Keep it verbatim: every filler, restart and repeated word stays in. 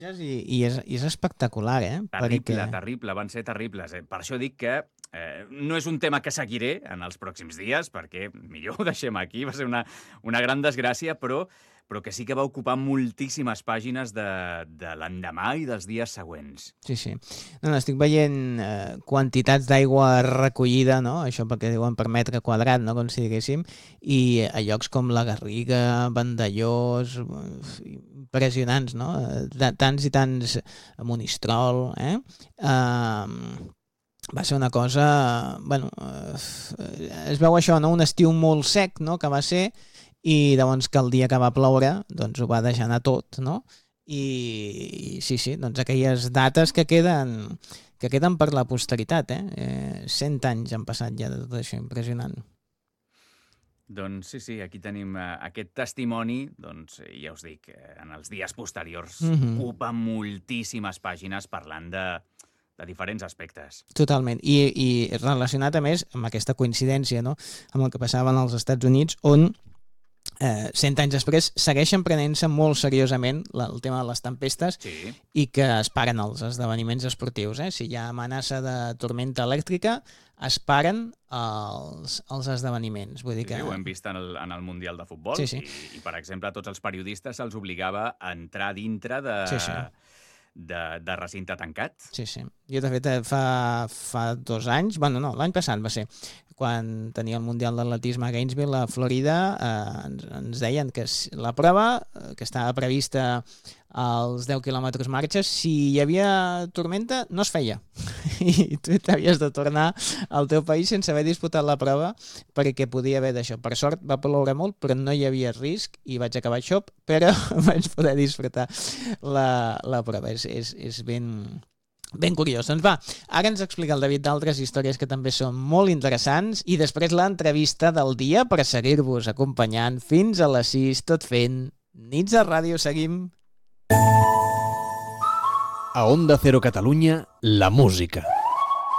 I, i, és, i és espectacular, eh? Terrible, Perquè... terrible, van ser terribles. Eh? Per això dic que eh, no és un tema que seguiré en els pròxims dies, perquè millor ho deixem aquí, va ser una, una gran desgràcia, però, però que sí que va ocupar moltíssimes pàgines de, de l'endemà i dels dies següents. Sí, sí. No, no, estic veient eh, quantitats d'aigua recollida, no? Això perquè diuen per metre quadrat, no? Com si diguéssim, i a llocs com la Garriga, Vandellós, impressionants, no? Tants i tants a Monistrol, eh? Uh, va ser una cosa... Bueno, uh, es veu això, no? Un estiu molt sec, no?, que va ser, i llavors que el dia que va ploure, doncs ho va deixar anar tot, no? I sí, sí, doncs aquelles dates que queden que queden per la posteritat, eh? eh cent anys han passat ja de tot això, impressionant. Doncs sí, sí, aquí tenim uh, aquest testimoni, doncs ja us dic, eh, en els dies posteriors Mm-hmm. ocupa moltíssimes pàgines parlant de, de diferents aspectes. Totalment, I, i relacionat a més amb aquesta coincidència, no?, amb el que passava als Estats Units, on eh, cent anys després segueixen prenent-se molt seriosament la, el tema de les tempestes, sí. I que es paren els esdeveniments esportius. Eh? Si hi ha amenaça de tormenta elèctrica, es paren els, els esdeveniments. Vull dir que... Sí, ho hem vist en el, en el Mundial de Futbol, sí, sí. I, i per exemple a tots els periodistes se'ls obligava a entrar dintre de... Sí, sí. De, de recinte tancat. Sí, sí. Jo, de fet, fa, fa dos anys, bueno, no, l'any passat va ser, quan tenia el Mundial d'Atletisme a Gainesville, a Florida, eh, ens, ens deien que la prova, eh, que estava prevista als deu quilòmetres marxa, si hi havia tormenta, no es feia. I tu t'havies de tornar al teu país sense haver disputat la prova perquè podia haver d'això. Per sort va ploure molt, però no hi havia risc i vaig acabar xop, però vaig poder disfrutar la, la prova. És, és, és ben... Ben curiós. Doncs va, ara ens explica el David d'altres històries que també són molt interessants i després l'entrevista del dia per seguir-vos acompanyant fins a les sis, tot fent Nits de Ràdio. Seguim. A Onda Cero Catalunya, la música.